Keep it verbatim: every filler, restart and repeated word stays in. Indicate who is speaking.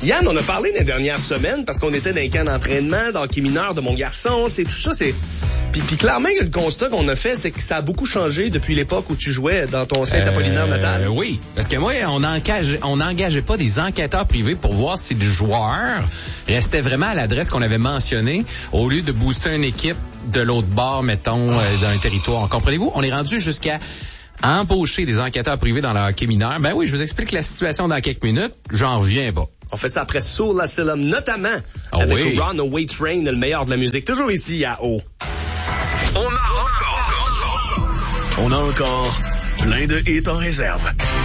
Speaker 1: Yann, on a parlé les dernières semaines parce qu'on était dans un camp d'entraînement, dans hockey mineur de mon garçon, tu sais, tout ça, c'est... Puis, puis clairement, le constat qu'on a fait, c'est que ça a beaucoup changé depuis l'époque où tu jouais dans ton Saint-Apollinaire
Speaker 2: euh,
Speaker 1: natal.
Speaker 2: Oui, parce que moi, on n'engageait on n'engageait pas des enquêteurs privés pour voir si le joueur restait vraiment à l'adresse qu'on avait mentionnée au lieu de booster une équipe de l'autre bord, mettons, euh, d'un territoire. Comprenez-vous? On est rendu jusqu'à embaucher des enquêteurs privés dans le hockey mineur. Ben oui, je vous explique la situation dans quelques minutes. J'en reviens pas.
Speaker 1: On fait ça après Soul Asylum, notamment
Speaker 2: oh
Speaker 1: avec
Speaker 2: oui.
Speaker 1: Runaway Train, le meilleur de la musique. Toujours ici à O.
Speaker 3: On a encore, on a encore plein de hits en réserve.